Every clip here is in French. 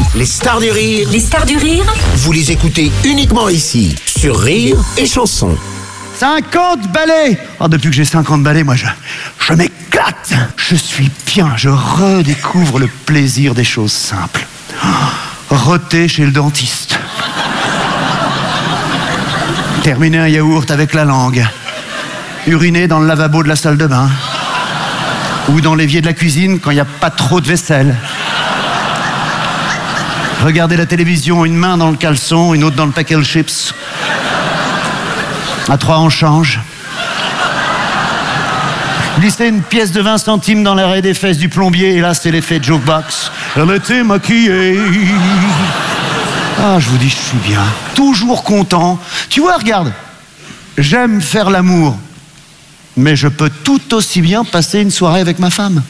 Les stars du rire. Les stars du rire. Vous les écoutez uniquement ici, sur Rire et Chanson. 50 balais. Depuis que j'ai 50 balais, moi, je m'éclate. Je suis bien, je redécouvre le plaisir des choses simples. Roter chez le dentiste. Terminer un yaourt avec la langue. Uriner dans le lavabo de la salle de bain. Ou dans l'évier de la cuisine quand il n'y a pas trop de vaisselle. Regarder la télévision, une main dans le caleçon, une autre dans le paquet de chips. À 3, on change. Glisser une pièce de 20 centimes dans l'arrêt des fesses du plombier, et là, c'est l'effet jukebox. Elle était maquillée. Ah, je vous dis, je suis bien. Toujours content. Tu vois, regarde. J'aime faire l'amour. Mais je peux tout aussi bien passer une soirée avec ma femme.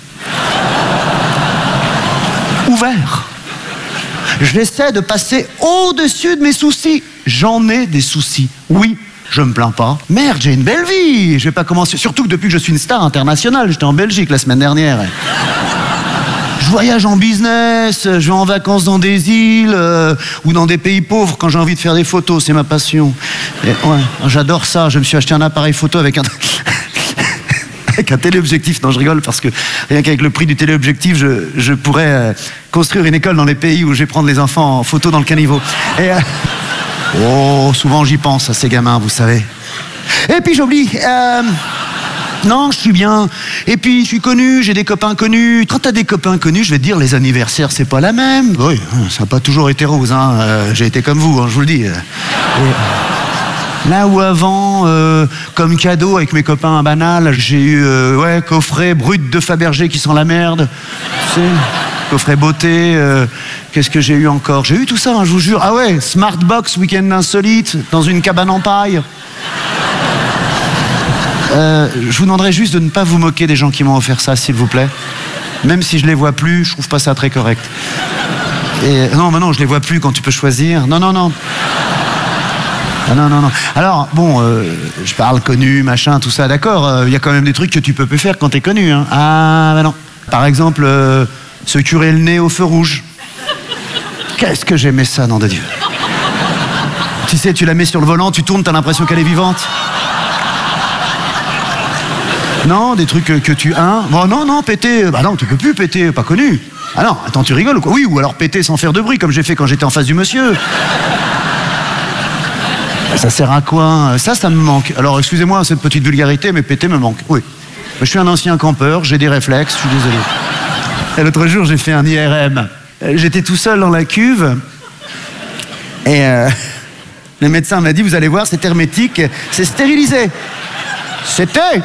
Ouvert. J'essaie de passer au-dessus de mes soucis. J'en ai des soucis. Oui, je me plains pas. Merde, j'ai une belle vie. Je vais pas commencer. Surtout que depuis que je suis une star internationale, j'étais en Belgique la semaine dernière. Je voyage en business, je vais en vacances dans des îles ou dans des pays pauvres quand j'ai envie de faire des photos. C'est ma passion. Et ouais, j'adore ça. Je me suis acheté un appareil photo avec un téléobjectif. Non, je rigole parce que rien qu'avec le prix du téléobjectif, je pourrais construire une école dans les pays où je vais prendre les enfants en photo dans le caniveau. Et oh, souvent j'y pense à ces gamins, vous savez. Et puis j'oublie. Non, je suis bien. Et puis je suis connu, j'ai des copains connus. Quand t'as des copains connus, je vais te dire, les anniversaires, c'est pas la même. Oui, ça n'a pas toujours été rose, hein. J'ai été comme vous, hein, je vous le dis. Là où avant, comme cadeau avec mes copains à Banal, j'ai eu coffret brut de Fabergé qui sent la merde. Tu sais, coffret beauté. Qu'est-ce que j'ai eu encore? J'ai eu tout ça, hein, je vous jure. Ah ouais, Smartbox week-end insolite dans une cabane en paille. Je vous demanderais juste de ne pas vous moquer des gens qui m'ont offert ça, s'il vous plaît. Même si je les vois plus, je trouve pas ça très correct. Et non, mais non, je les vois plus quand tu peux choisir. Non. Ah, non. Alors, bon, je parle connu, machin, tout ça, d'accord. Il y a quand même des trucs que tu peux plus faire quand t'es connu, hein. Ah, bah non. Par exemple, se curer le nez au feu rouge. Qu'est-ce que j'aimais ça, nom de Dieu. Tu sais, tu la mets sur le volant, tu tournes, t'as l'impression qu'elle est vivante. Non, des trucs que tu... Hein. Bon, non, péter... Bah non, tu peux plus péter, pas connu. Ah non, attends, tu rigoles ou quoi? Oui, ou alors péter sans faire de bruit, comme j'ai fait quand j'étais en face du monsieur. Ça sert à quoi? Ça me manque. Alors, excusez-moi cette petite vulgarité, mais péter me manque. Oui. Je suis un ancien campeur, j'ai des réflexes, je suis désolé. Et l'autre jour, j'ai fait un IRM. J'étais tout seul dans la cuve. Et le médecin m'a dit, vous allez voir, c'est hermétique, c'est stérilisé. C'était...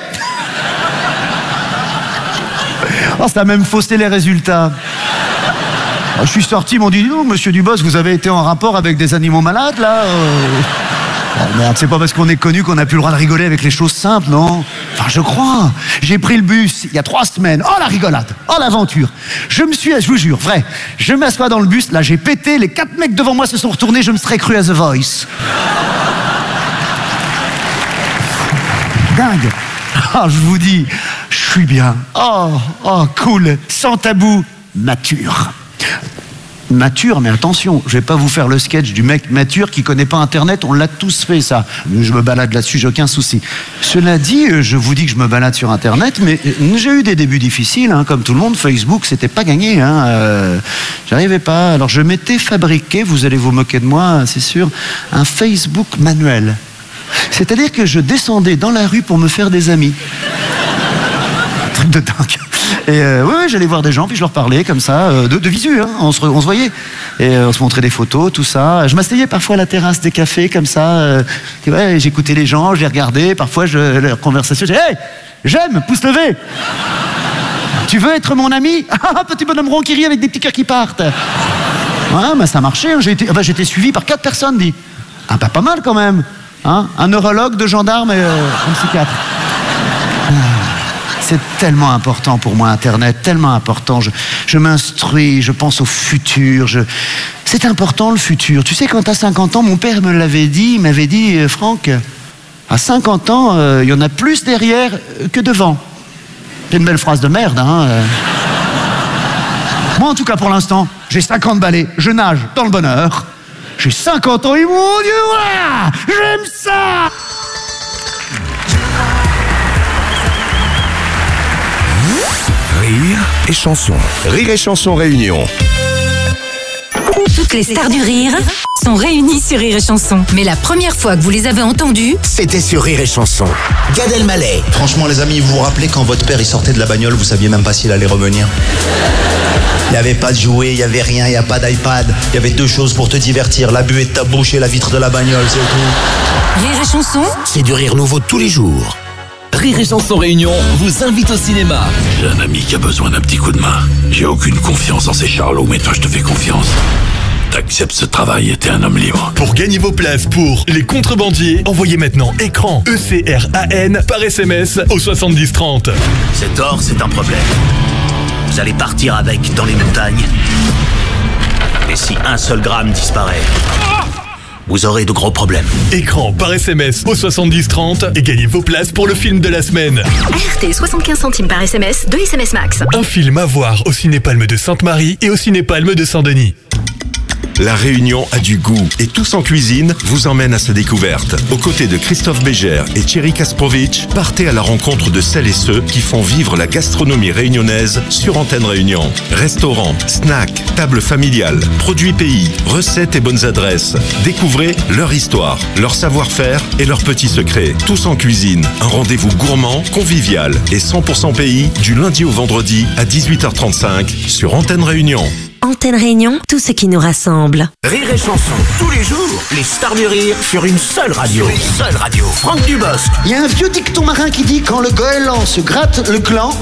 Oh, ça a même faussé les résultats. Je suis sorti, ils m'ont dit, non, monsieur Dubos, vous avez été en rapport avec des animaux malades, là Oh merde, c'est pas parce qu'on est connu qu'on n'a plus le droit de rigoler avec les choses simples, non? Enfin, je crois. J'ai pris le bus il y a 3 semaines. Oh, la rigolade. Oh, l'aventure. Je vous jure, vrai. Je m'assois dans le bus, là, j'ai pété. Les 4 mecs devant moi se sont retournés. Je me serais cru à The Voice. Dingue. Oh, je vous dis, je suis bien. Oh, cool. Sans tabou. Mature. Mature, mais attention, je vais pas vous faire le sketch du mec mature qui connaît pas Internet, on l'a tous fait ça. Je me balade là-dessus, j'ai aucun souci. Cela dit, je vous dis que je me balade sur Internet, mais j'ai eu des débuts difficiles, hein, comme tout le monde. Facebook, c'était pas gagné, hein, j'arrivais pas. Alors je m'étais fabriqué, vous allez vous moquer de moi, c'est sûr, un Facebook manuel. C'est-à-dire que je descendais dans la rue pour me faire des amis. Un truc de dingue. Et ouais, j'allais voir des gens, puis je leur parlais comme ça, de visu, hein, on se voyait. Et on se montrait des photos, tout ça. Je m'asseyais parfois à la terrasse des cafés, comme ça. Et ouais, j'écoutais les gens, je les regardais. Parfois, leur conversation, je disais, hey, j'aime, pouce levé. Tu veux être mon ami? Ah, petit bonhomme rond qui rit avec des petits cœurs qui partent. Ouais, bah ça marchait. Hein. J'étais suivi par 4 personnes, dit. Ah, bah pas mal quand même. Hein, un neurologue, 2 gendarmes et un psychiatre. C'est tellement important pour moi, Internet, tellement important. Je m'instruis, je pense au futur. C'est important, le futur. Tu sais, quand t'as 50 ans, mon père me l'avait dit, il m'avait dit, Franck, à 50 ans, il y en a plus derrière que devant. C'est une belle phrase de merde, hein. Moi, en tout cas, pour l'instant, j'ai 50 balais, je nage dans le bonheur. J'ai 50 ans et mon Dieu, voilà, j'aime ça. Rire et chanson. Rire et chanson réunion. Toutes les stars du rire sont réunies sur Rire et Chanson. Mais la première fois que vous les avez entendues, C'était sur Rire et chanson. Gad Elmaleh, Franchement les amis, vous vous rappelez quand votre père il sortait de la bagnole, vous saviez même pas s'il allait revenir? Il n'y avait pas de jouets, il n'y avait rien, il n'y a pas d'iPad. Il y avait 2 choses pour te divertir, la buée de ta bouche et la vitre de la bagnole, c'est tout. Rire et Chanson, c'est du rire nouveau tous les jours. Rire et Chanson Réunion vous invite au cinéma. J'ai un ami qui a besoin d'un petit coup de main. J'ai aucune confiance en ces charlots, mais toi je te fais confiance. T'acceptes ce travail et t'es un homme libre. Pour gagner vos places pour Les Contrebandiers, envoyez maintenant écran ECRAN par SMS au 70 30. Cet or, c'est un problème. Vous allez partir avec dans les montagnes. Et si un seul gramme disparaît, vous aurez de gros problèmes. Écran par SMS au 70 30 et gagnez vos places pour le film de la semaine. RT 75 centimes par SMS, 2 SMS max. Un film à voir au Ciné-Palme de Sainte-Marie et au Ciné-Palme de Saint-Denis. La Réunion a du goût et Tous en cuisine vous emmène à sa découverte. Aux côtés de Christophe Bégère et Thierry Kasprovic, partez à la rencontre de celles et ceux qui font vivre la gastronomie réunionnaise sur Antenne Réunion. Restaurants, snacks, tables familiales, produits pays, recettes et bonnes adresses. Découvrez leur histoire, leur savoir-faire et leurs petits secrets. Tous en cuisine, un rendez-vous gourmand, convivial et 100% pays du lundi au vendredi à 18h35 sur Antenne Réunion. Antenne Réunion, tout ce qui nous rassemble. Rire et chanson tous les jours. Les stars du rire sur une seule radio. Franck Dubosc. Il y a un vieux dicton marin qui dit quand le goéland se gratte le gland,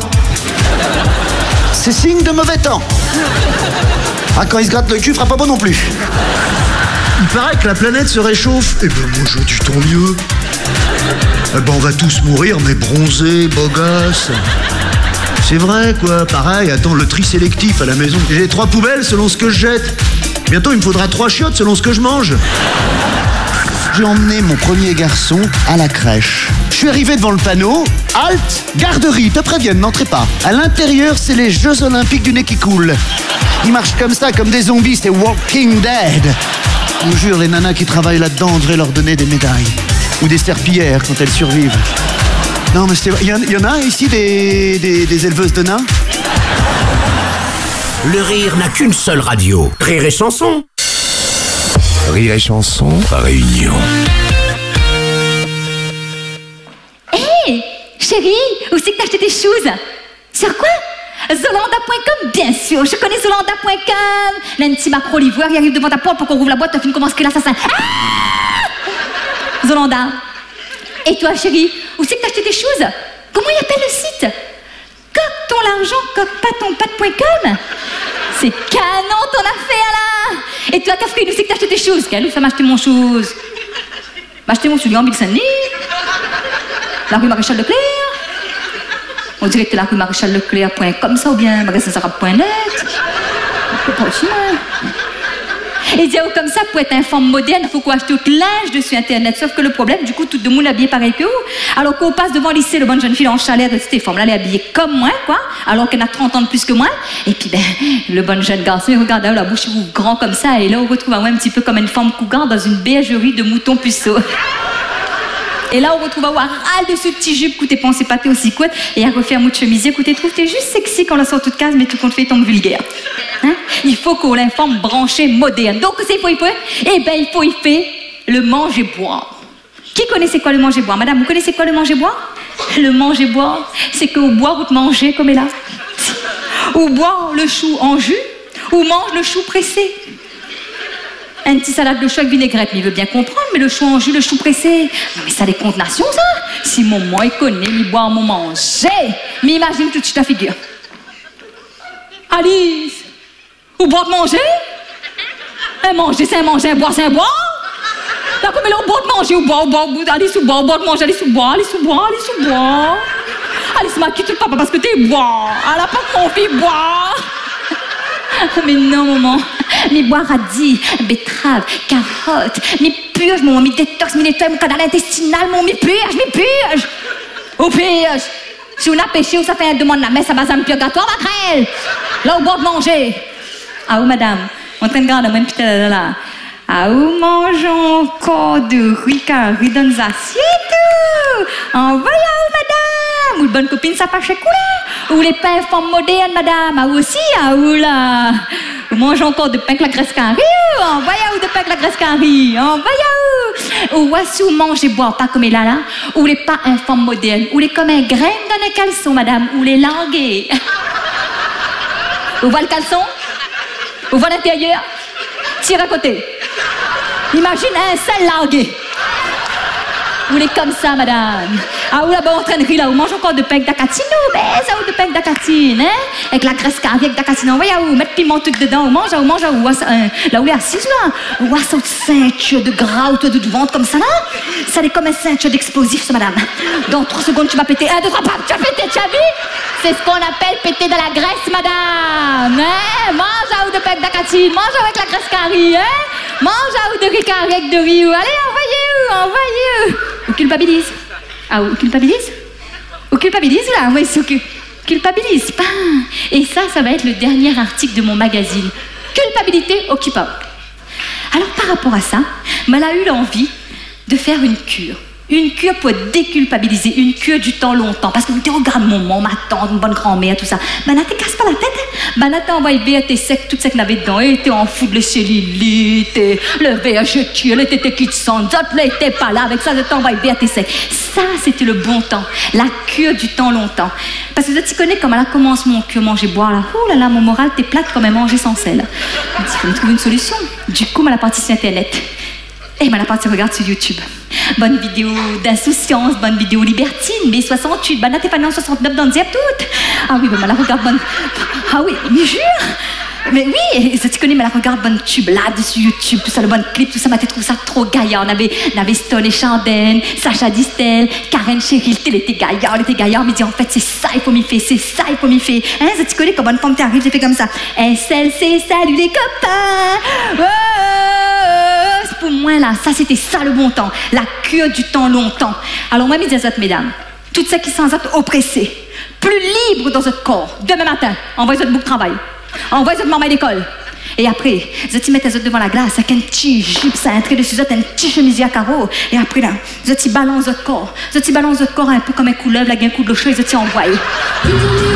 c'est signe de mauvais temps. Ah, quand il se gratte le cul, il fera pas bon non plus. Il paraît que la planète se réchauffe. Eh ben moi je dis tant mieux. Eh ben on va tous mourir, mais bronzés, beaux gosses. C'est vrai quoi, pareil, attends, le tri sélectif à la maison. J'ai 3 poubelles selon ce que je jette. Bientôt il me faudra 3 chiottes selon ce que je mange. J'ai emmené mon premier garçon à la crèche. Je suis arrivé devant le panneau, halte, garderie, te préviennent, n'entrez pas. À l'intérieur, c'est les Jeux Olympiques du nez qui coule. Ils marchent comme ça, comme des zombies, c'est Walking Dead. Je vous jure, les nanas qui travaillent là-dedans, on devrait leur donner des médailles. Ou des serpillères quand elles survivent. Non, mais il y en a ici des éleveuses de nains? Le rire n'a qu'une seule radio. Rire et chanson. Rire et chanson Réunion. Hé, chérie, où c'est que t'as acheté tes choses? Sur quoi? Zolanda.com, bien sûr, je connais Zolanda.com. L'anti macro livreur, il arrive devant ta porte pour qu'on rouvre la boîte, t'as fait une commence que l'assassin. Ah Zolanda. Et toi, chérie, où c'est que t'as acheté tes choses? Comment il appelle le site? Coque ton l'argent, coquepatonpatte.com. C'est canon ton affaire là. Et toi, Catherine, où c'est que t'as acheté tes choses? Quelle où ça m'a acheté mon chose? M'a acheté mon celui en Big-Saint-Denis, la rue Maréchal Leclerc. On dirait que la rue Maréchal Leclerc.com ça ou bien magasin-sarab.net. C'est pas aussi mal. Et dire comme ça, pour être un femme moderne, il faut qu'on achète tout linge dessus Internet. Sauf que le problème, du coup, tout le monde est habillé pareil que vous. Alors qu'on passe devant le lycée, le bonne jeune fille en chalet, de cette femme-là, elle est habillée comme moi, quoi. Alors qu'elle a 30 ans de plus que moi. Et puis, ben, le bon jeune garçon, il regarde là, la bouche ouvre grand comme ça. Et là, on retrouve un petit peu comme une femme cougar dans une bergerie de moutons puceaux. Et là, on retrouve un ras de ce petit jupe, écoutez, pensez pas t'es aussi couette, et à refaire mot de chemisier, écoutez, trouve t'es juste sexy quand on la sort toute case, mais tout compte fait, tombe vulgaire. Hein? Il faut qu'on l'informe branchée moderne. Donc, c'est il faut, eh ben, il faut y faire le manger-boire. Qui connaissait quoi le manger-boire? Madame, vous connaissez quoi le manger-boire? Le manger-boire, c'est qu'au boire ou te manger comme est là. Ou boire le chou en jus, ou mange le chou pressé. Un petit salade de chou avec vinaigrette, mais il veut bien comprendre, mais le chou en jus, le chou pressé. Non, mais ça des contenations, ça. Si mon moi, il connaît, il boit, mon manger. Mais imagine tout de suite la figure. Alice, ou boire de manger? Un manger, c'est un manger, un boire, c'est un boire. Là, comme elle est au boire de manger, ou boire, Alice, ou boire de manger, Alice, ou boire, Alice, ou boire, Alice, ou boire. Alice m'a quitté le papa parce que t'es boire. Elle a pas que mon fils boire. Mais non, maman. Mais boire radis, betterave, carotte, mes purges, mon détox, mes nettoie, mon canal intestinal, mon mes purges. Au purge. Si on a péché ou ça fait un demande la messe à base d'un purgatoire, ma crêle. Là, au bord de manger. Ah ou madame, en train de garder même putain là. Ah ou mangeons encore de riz dans les assiettes. Envoyez madame. Ou de bonne copine ça pas chez quoi. Ou les pains femmes modernes madame. Ah ou aussi, ah ou là. Ou mangeons encore de pain avec la graisse carrée. Envoyez ou de pain avec la graisse carrée. Envoyez ou voici ou manger boire pas comme là. Ou les pas infâmes modernes. Ou les comme un grain dans les caleçons madame. Ou les langues. Ou voit le caleçon. Ou voit l'intérieur. Tire à côté. Imagine un seul largué. Vous les comme ça, madame. Ah, ou là-bas en train de rire, là, vous mangez encore de pain avec d'acatine, mais ça ou de pain avec d'acatine, hein? Avec la graisse carrée avec d'acatine. Vous voyez, vous mettez piment tout dedans, vous mangez, là où il est assise, là. Vous voyez, ça, ceinture de gras ou de ventre comme ça, là. Ça est comme un ceinture d'explosif, ça, madame. Dans 3 secondes, tu vas péter. 1, 2, 3, pam, tu vas péter, tu as vu? C'est ce qu'on appelle péter de la graisse, madame. Hein? Mange ou de pain avec d'acatine, mange avec la graisse carrée, hein? Mange ou de riz carré avec de riz. Allez, envoyez-vous. Ou culpabilise. Ah, ou culpabilise? Ou culpabilise, là? Oui, c'est culpabilise. Pas. Et ça va être le dernier article de mon magazine. Culpabilité occupable. Alors, par rapport à ça, elle a eu l'envie de faire une cure. Une cure pour déculpabiliser, une cure du temps longtemps. Parce que vous dites, regarde ma tante, une bonne grand-mère, tout ça. Ben, là, te casse pas la tête. Ben, là, t'as envoyé le BRT sec, tout ce qu'il y avait dedans. Et t'es en fou de le cellulite, le VHT, elle était qui te sent, d'autres, là, t'es pas là. Avec ça, je t'envoie le BRT sec. Ça, c'était le bon temps. La cure du temps longtemps. Parce que tu connais comment là commence mon cure, manger, boire, là. Oh là là, mon moral, t'es plate comme un manger sans sel. Il fallait trouver une solution. Du coup, elle a parti sur Internet. Et elle a parti regarder sur YouTube. Bonne vidéo d'insouciance, bonne vidéo libertine, mais 68, ben là t'es pas né en 69 dans le diable tout. Ah oui, ben là regarde bonne. Ah oui, mais jure. Mais oui, tu connais, mais là regarde bonne tube là dessus YouTube, tout ça, le bon clip, tout ça, m'a trouvé ça trop gaillard. On avait Stone et Chandenne, Sacha Distel, Karen Cheryl, elle était gaillard, mais dit en fait c'est ça il faut m'y faire, c'est ça il faut m'y faire. Hein, tu connais comme bonne femme t'arrive, j'ai fait comme ça. SLC, salut les copains. Oh, pour moi là, ça c'était ça le bon temps, la cure du temps longtemps. Alors moi, mes autres mesdames, toutes celles qui sont oppressées, plus libres dans votre corps, demain matin, envoyez votre bouc de travail, envoyez votre maman à l'école. Et après, vous mettez les autres devant la glace avec un petit jupe, ça un trait dessus, un petit chemisier à carreaux. Et après là, vous balancez votre corps, un peu comme un couleuvre, avec un coup de chaud, vous envoyez.